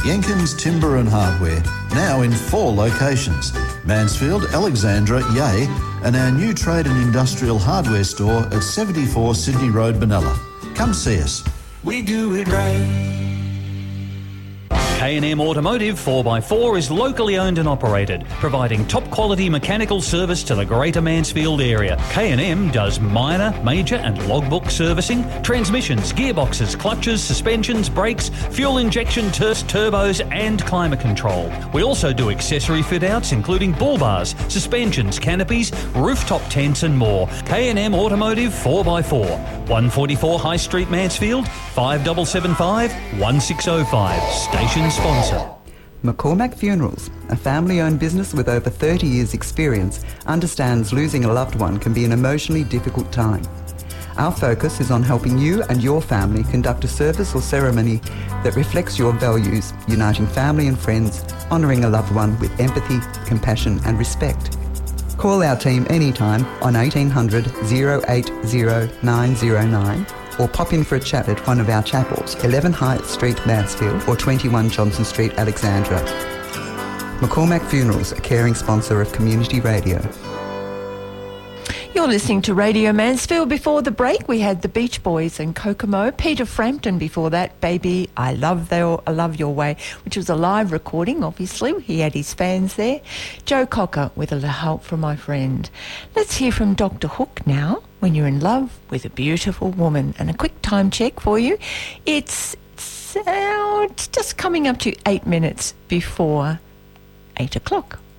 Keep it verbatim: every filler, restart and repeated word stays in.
Jenkins Timber and Hardware, now in four locations: Mansfield, Alexandra, Yea, and our new trade and industrial hardware store at seventy-four Sydney Road, Benalla. Come see us. We do it right. K and M Automotive four by four is locally owned and operated, providing top quality mechanical service to the Greater Mansfield area. K and M does minor, major and logbook servicing, transmissions, gearboxes, clutches, suspensions, brakes, fuel injection, turs, turbos and climate control. We also do accessory fit outs including bull bars, suspensions, canopies, rooftop tents and more. K and M Automotive four by four, one forty-four High Street, Mansfield, five seven seven five, one six oh five. Station sponsor. McCormack Funerals, a family-owned business with over thirty years' experience, understands losing a loved one can be an emotionally difficult time. Our focus is on helping you and your family conduct a service or ceremony that reflects your values, uniting family and friends, honouring a loved one with empathy, compassion and respect. Call our team anytime on eighteen hundred, oh eight oh, nine oh nine or pop in for a chat at one of our chapels, eleven Hyatt Street, Mansfield or twenty-one Johnson Street, Alexandra. McCormack Funerals, a caring sponsor of Community Radio. You're listening to Radio Mansfield. Before the break, we had the Beach Boys and Kokomo. Peter Frampton before that, Baby, I Love, the, I Love Your Way, which was a live recording, obviously. He had his fans there. Joe Cocker with A Little Help from My Friend. Let's hear from Doctor Hook now, When You're in Love with a Beautiful Woman. And a quick time check for you. It's, it's, uh, it's just coming up to eight minutes before eight o'clock.